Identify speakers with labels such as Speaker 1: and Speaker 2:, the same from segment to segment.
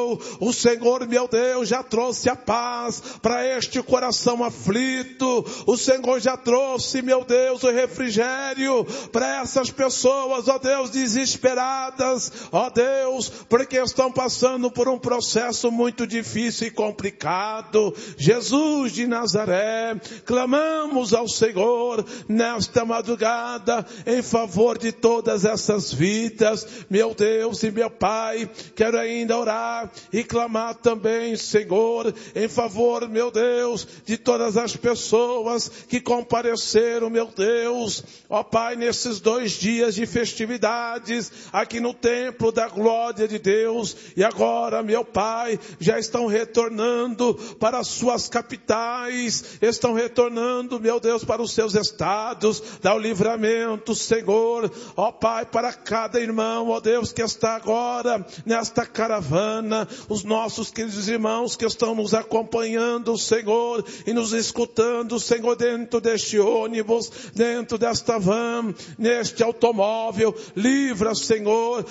Speaker 1: Senhor. O Senhor, meu Deus, já trouxe a paz para este coração aflito. O Senhor já trouxe, meu Deus, o refrigério para essas pessoas, ó Deus, desesperadas, ó Deus, porque estão passando por um processo muito difícil e complicado. Jesus de Nazaré, clamamos ao Senhor nesta madrugada em favor de todas essas vidas, meu Deus e meu Pai. Quero ainda orar e clamar também, Senhor, em favor, meu Deus, de todas as pessoas que compareceram, meu Deus, ó Pai, nesses 2 dias de festividades aqui no templo da glória de Deus, e agora, meu Pai, já estão retornando para as suas capitais, estão retornando, meu Deus, para os seus estados. Dá o livramento, Senhor, ó Pai, para cada irmão, ó Deus, que está agora nesta caravana, os nossos queridos irmãos que estão nos acompanhando, Senhor, e nos escutando, Senhor, dentro deste ônibus, dentro desta van, neste automóvel. Livra, Senhor,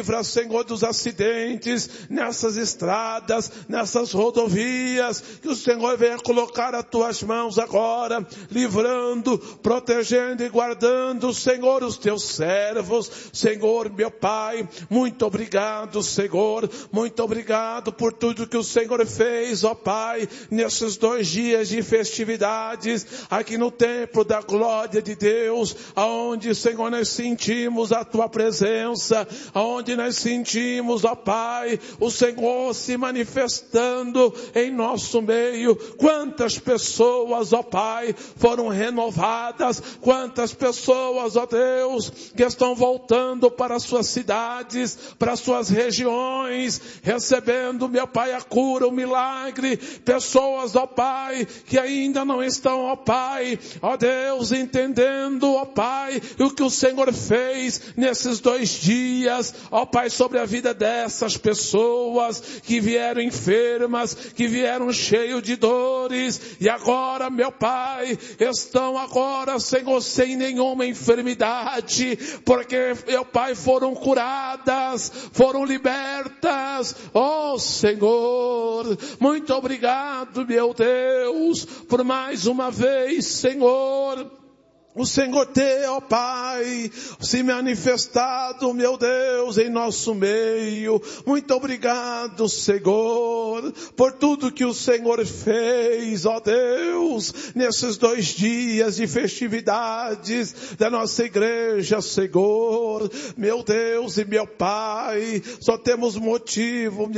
Speaker 1: dos acidentes nessas estradas, nessas rodovias, que o Senhor venha colocar as tuas mãos agora, livrando, protegendo e guardando, Senhor, os teus servos. Senhor, meu Pai, muito obrigado, Senhor, muito obrigado por tudo que o Senhor fez, ó Pai, nesses 2 dias de festividades aqui no templo da glória de Deus, aonde, Senhor, nós sentimos a tua presença, aonde nós sentimos, ó Pai, o Senhor se manifestando em nosso meio. Quantas pessoas, ó Pai, foram renovadas, quantas pessoas, ó Deus, que estão voltando para suas cidades, para suas regiões, recebendo, meu Pai, a cura, o milagre. Pessoas, ó Pai, que ainda não estão, ó Pai, ó Deus, entendendo, ó Pai, o que o Senhor fez nesses 2 dias, ó Pai, sobre a vida dessas pessoas que vieram enfermas, que vieram cheios de dores, e agora, meu Pai, estão agora, Senhor, sem nenhuma enfermidade, porque, meu Pai, foram curadas, foram libertas. Oh, Senhor, muito obrigado, meu Deus, por mais uma vez, Senhor, o Senhor ter, ó Pai, se manifestado, meu Deus, em nosso meio. Muito obrigado, Senhor, por tudo que o Senhor fez, ó Deus, nesses 2 dias de festividades da nossa igreja, Senhor. Meu Deus e meu Pai, só temos motivo,